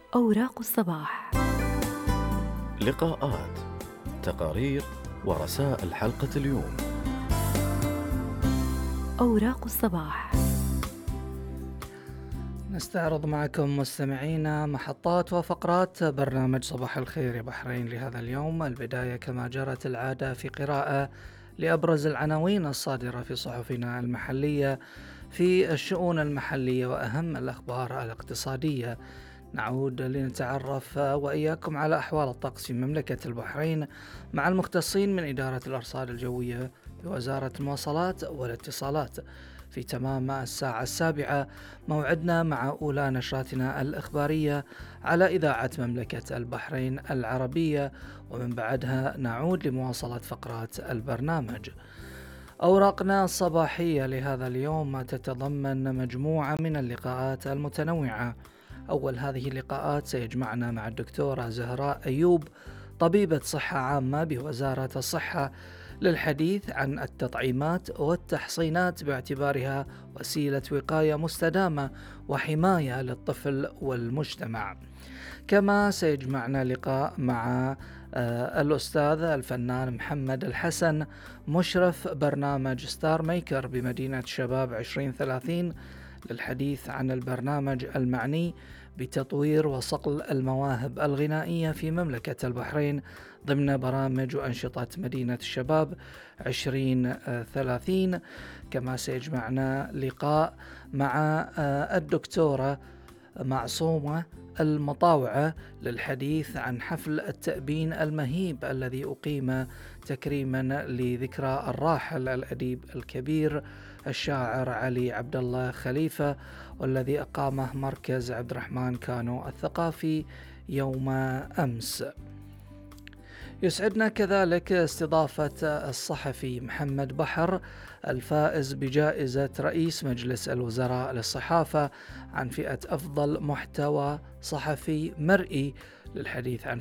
أوراق الصباح. لقاءات، تقارير ورسائل حلقة اليوم. أوراق الصباح. نستعرض معكم مستمعينا محطات وفقرات برنامج صباح الخير يا بحرين لهذا اليوم. البداية كما جرت العادة في قراءة لأبرز العناوين الصادرة في صحفنا المحلية في الشؤون المحلية وأهم الأخبار الاقتصادية. نعود لنتعرف وإياكم على أحوال الطقس في مملكة البحرين مع المختصين من إدارة الأرصاد الجوية بوزارة المواصلات والاتصالات. في تمام الساعة 7 موعدنا مع أولى نشراتنا الإخبارية على إذاعة مملكة البحرين العربية، ومن بعدها نعود لمواصلة فقرات البرنامج. أوراقنا الصباحية لهذا اليوم تتضمن مجموعة من اللقاءات المتنوعة. أول هذه اللقاءات سيجمعنا مع الدكتورة زهراء أيوب، طبيبة صحة عامة بوزارة الصحة، للحديث عن التطعيمات والتحصينات باعتبارها وسيلة وقاية مستدامة وحماية للطفل والمجتمع. كما سيجمعنا لقاء مع الأستاذ الفنان محمد الحسن، مشرف برنامج ستار ميكر بمدينة شباب 2030، للحديث عن البرنامج المعني بتطوير وصقل المواهب الغنائية في مملكة البحرين ضمن برامج وأنشطة مدينة الشباب 2030. كما سيجمعنا لقاء مع الدكتورة معصومة المطاوعة للحديث عن حفل التأبين المهيب الذي أقيم تكريما لذكرى الراحل الأديب الكبير الشاعر علي عبد الله خليفة، والذي أقامه مركز عبد الرحمن كانو الثقافي يوم أمس. يسعدنا كذلك استضافة الصحفي محمد بحر، الفائز بجائزة رئيس مجلس الوزراء للصحافة عن فئة أفضل محتوى صحفي مرئي، للحديث عن